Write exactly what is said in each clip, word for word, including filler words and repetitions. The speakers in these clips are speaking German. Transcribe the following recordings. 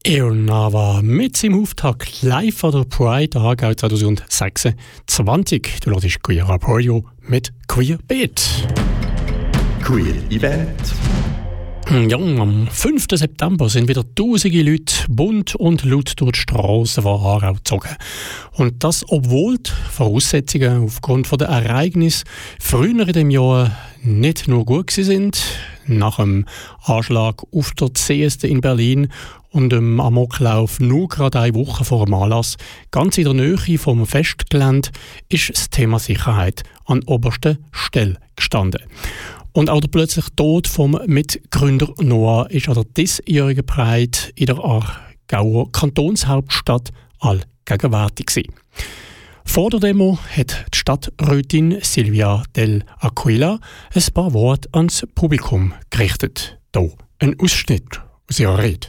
Eonava mit seinem Auftakt live von der Pride Aargau zwanzig sechsundzwanzig. Du hörst Queer Up Radio mit Queer Beat. Queer Event. Ja, am fünften September sind wieder tausende Leute bunt und laut durch die Strassen von Aarau gezogen. Und das, obwohl die Voraussetzungen aufgrund der Ereignisse früher in dem Jahr nicht nur gut sind. Nach dem Anschlag auf der C S D in Berlin und dem Amoklauf nur gerade eine Woche vor dem Anlass, ganz in der Nähe vom Festgelände, ist das Thema Sicherheit an oberster Stelle gestanden. Und auch der plötzliche Tod vom Mitgründer Noah ist an der diesjährigen Pride in der Aargauer Kantonshauptstadt allgegenwärtig gewesen. Vor der Demo hat die Stadträtin Silvia Del Aquila ein paar Worte ans Publikum gerichtet. Hier ein Ausschnitt aus ihrer Rede.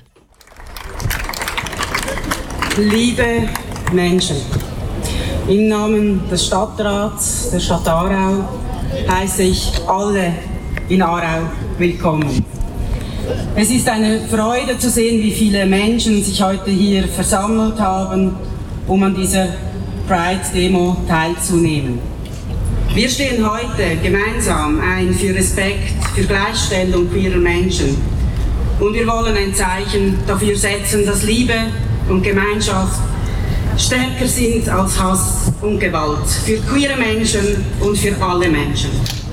Liebe Menschen, im Namen des Stadtrats der Stadt Aarau heiße ich alle in Aarau willkommen. Es ist eine Freude zu sehen, wie viele Menschen sich heute hier versammelt haben, um an dieser Pride-Demo teilzunehmen. Wir stehen heute gemeinsam ein für Respekt, für Gleichstellung queerer Menschen. Und wir wollen ein Zeichen dafür setzen, dass Liebe und Gemeinschaft stärker sind als Hass und Gewalt. Für queere Menschen und für alle Menschen.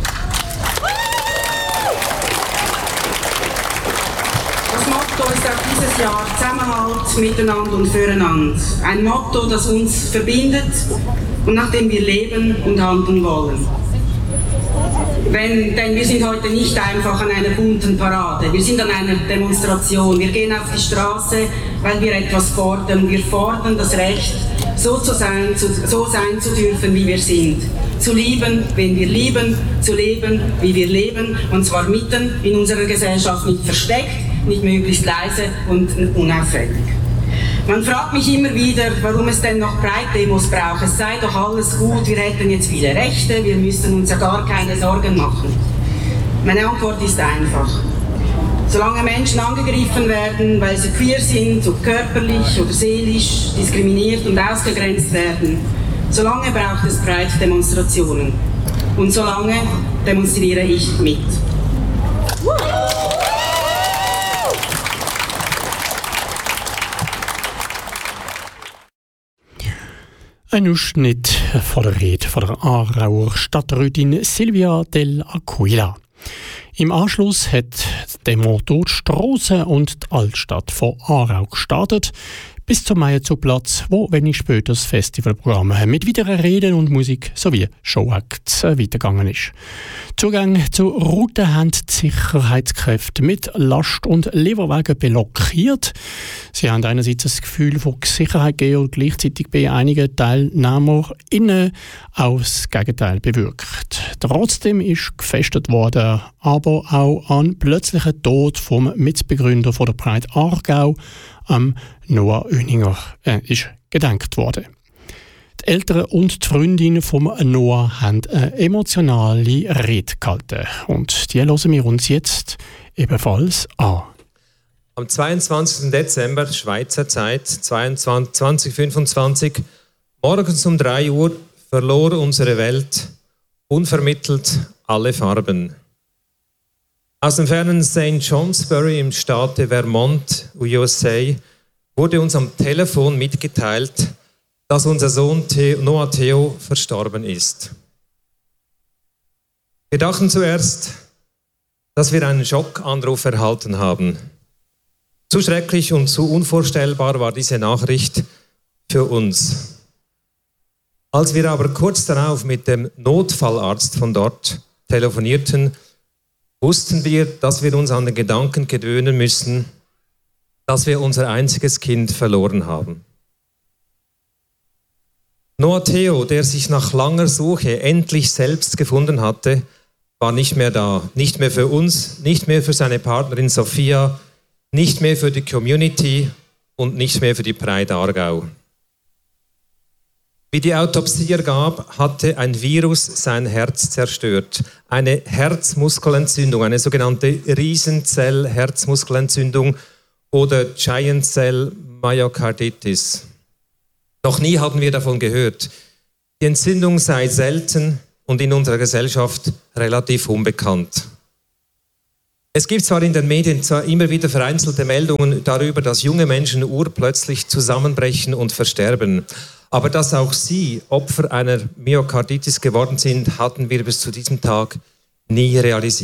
Das Motto ist auch dieses Jahr Zusammenhalt, Miteinander und Füreinander. Ein Motto, das uns verbindet und nach dem wir leben und handeln wollen. Wenn, denn wir sind heute nicht einfach an einer bunten Parade, wir sind an einer Demonstration. Wir gehen auf die Straße, weil wir etwas fordern. Wir fordern das Recht, so, zu sein, zu, so sein zu dürfen, wie wir sind. Zu lieben, wen wir lieben, zu leben, wie wir leben, und zwar mitten in unserer Gesellschaft, nicht versteckt, nicht möglichst leise und unauffällig. Man fragt mich immer wieder, warum es denn noch Pride-Demos braucht. Es sei doch alles gut, wir hätten jetzt viele Rechte, wir müssten uns ja gar keine Sorgen machen. Meine Antwort ist einfach. Solange Menschen angegriffen werden, weil sie queer sind, ob körperlich oder seelisch, diskriminiert und ausgegrenzt werden, solange braucht es Pride-Demonstrationen. Und solange demonstriere ich mit. Ein Ausschnitt von der Rede von der Aarauer Stadträtin Silvia Del Aquila. Im Anschluss hat die Demo durch die Strasse und die Altstadt von Aarau gestartet, bis zum Meierzugplatz, wo wenig später das Festivalprogramm mit weiteren Reden und Musik sowie Showacts weitergegangen ist. Zugang zur Route haben die Sicherheitskräfte mit Last- und Lieferwagen blockiert. Sie haben einerseits das Gefühl von Sicherheit gegeben und gleichzeitig bei einigen TeilnehmerInnen auch das Gegenteil bewirkt. Trotzdem ist gefestet worden, aber auch an plötzlichen Tod vom Mitbegründer von der Pride Aargau, am Noah Oeninger, äh, ist gedenkt worden. Die Eltern und die Freundinnen von Noah haben eine emotionale Rede gehalten. Und die hören wir uns jetzt ebenfalls an. Am zweiundzwanzigsten Dezember, Schweizer Zeit, zwanzig fünfundzwanzig, morgens um drei Uhr verlor unsere Welt unvermittelt alle Farben. Aus dem fernen Saint Johnsbury im Staate Vermont, U S A, wurde uns am Telefon mitgeteilt, dass unser Sohn Theo, Noah Theo verstorben ist. Wir dachten zuerst, dass wir einen Schockanruf erhalten haben. Zu schrecklich und zu unvorstellbar war diese Nachricht für uns. Als wir aber kurz darauf mit dem Notfallarzt von dort telefonierten, wussten wir, dass wir uns an den Gedanken gewöhnen müssen, dass wir unser einziges Kind verloren haben. Noah Theo, der sich nach langer Suche endlich selbst gefunden hatte, war nicht mehr da. Nicht mehr für uns, nicht mehr für seine Partnerin Sophia, nicht mehr für die Community und nicht mehr für die Pride Aargau. Wie die Autopsie ergab, hatte ein Virus sein Herz zerstört. Eine Herzmuskelentzündung, eine sogenannte Riesenzell-Herzmuskelentzündung. oder Giant Cell Myokarditis. Noch nie haben wir davon gehört. Die Entzündung sei selten und in unserer Gesellschaft relativ unbekannt. Es gibt zwar in den Medien zwar immer wieder vereinzelte Meldungen darüber, dass junge Menschen urplötzlich zusammenbrechen und versterben. Aber dass auch sie Opfer einer Myokarditis geworden sind, hatten wir bis zu diesem Tag nie realisiert.